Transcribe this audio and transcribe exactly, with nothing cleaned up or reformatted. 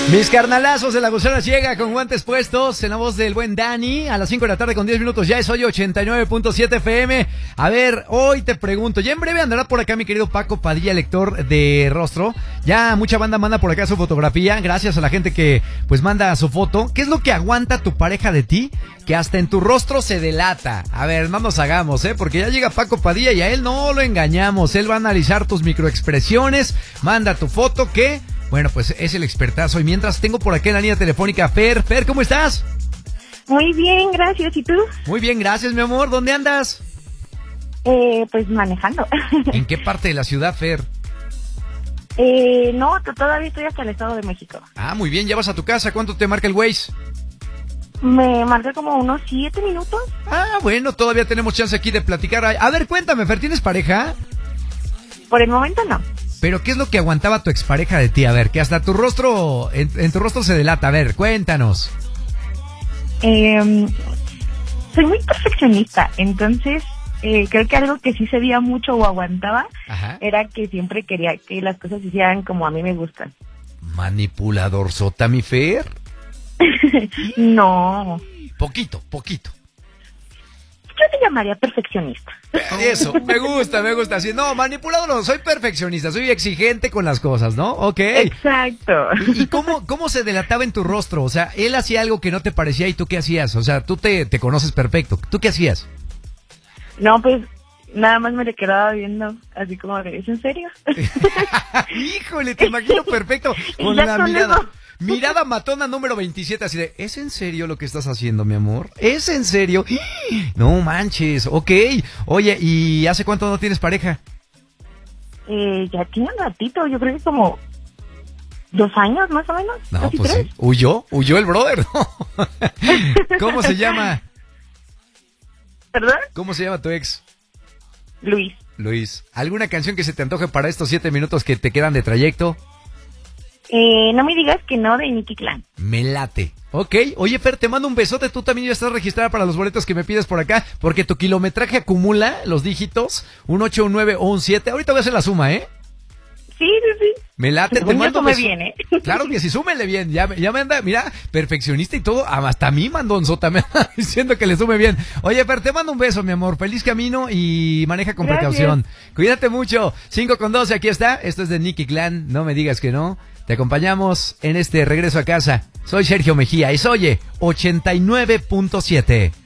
Mis carnalazos de la gusana ciega con guantes puestos en la voz del buen Dani a las cinco de la tarde con diez minutos. Ya es hoy ochenta y nueve punto siete F M. A ver, hoy te pregunto, ya en breve andará por acá mi querido Paco Padilla, lector de rostro. Ya mucha banda manda por acá su fotografía, gracias a la gente que pues manda su foto. ¿Qué es lo que aguanta tu pareja de ti? Que hasta en tu rostro se delata. A ver, no nos hagamos, ¿eh? Porque ya llega Paco Padilla y a él no lo engañamos. Él va a analizar tus microexpresiones, manda tu foto que... Bueno, pues es el expertazo. Y mientras tengo por aquí en la línea telefónica Fer. Fer, ¿cómo estás? Muy bien, gracias. ¿Y tú? Muy bien, gracias, mi amor. ¿Dónde andas? Eh, pues manejando. ¿En qué parte de la ciudad, Fer? Eh, no, t- todavía estoy hasta el Estado de México. Ah, muy bien, ya vas a tu casa. ¿Cuánto te marca el Waze? Me marca como unos siete minutos. Ah, bueno, todavía tenemos chance aquí de platicar. A ver, cuéntame, Fer, ¿tienes pareja? Por el momento no. Pero ¿qué es lo que aguantaba tu expareja de ti? A ver, que hasta tu rostro, en, en tu rostro se delata. A ver, cuéntanos. Eh, soy muy perfeccionista, entonces eh, creo que algo que sí cedía mucho o aguantaba Ajá. era que siempre quería que las cosas se hicieran como a mí me gustan. Manipulador sota, mi Fer. No, Poquito, poquito. yo te llamaría perfeccionista. Eso, me gusta, me gusta. Así, no, manipulado no, soy perfeccionista, soy exigente con las cosas, ¿no? Ok. Exacto. ¿Y, y cómo, cómo se delataba en tu rostro? O sea, él hacía algo que no te parecía y tú qué hacías. O sea, tú te, te conoces perfecto. ¿Tú qué hacías? No, pues nada más me le quedaba viendo así como de, ¿es en serio? Híjole, te imagino perfecto con Ya la con mirada. eso. Mirada matona número veintisiete, así de, ¿es en serio lo que estás haciendo, mi amor? ¿Es en serio? No manches, ok. Oye, ¿y hace cuánto no tienes pareja? Eh, ya tiene un ratito, yo creo que como dos años más o menos. No, casi pues tres. sí. Huyó, huyó el brother, ¿no? ¿Cómo se llama? ¿Perdón? ¿Cómo se llama tu ex? Luis. Luis, ¿alguna canción que se te antoje para estos siete minutos que te quedan de trayecto? Eh, no me digas que no de Nicky Clan. Me late. Ok, oye Fer, te mando un besote, tú también ya estás registrada para los boletos que me pides por acá, porque tu kilometraje acumula los dígitos, un ocho, un nueve o un siete, ahorita voy a hacer la suma, ¿eh? Sí, sí, sí. Me late, te Según yo mando un sume beso. bien, ¿eh? Claro que sí, súmele bien, ya, me- ya me anda, mira, perfeccionista y todo, hasta a mí mandonzota me anda diciendo que le sume bien. Oye Fer, te mando un beso, mi amor, feliz camino y maneja con Gracias. precaución. Cuídate mucho, cinco con doce, aquí está, esto es de Nicky Clan, no me digas que no. Te acompañamos en este regreso a casa. Soy Sergio Mejía y soy Oye ochenta y nueve punto siete.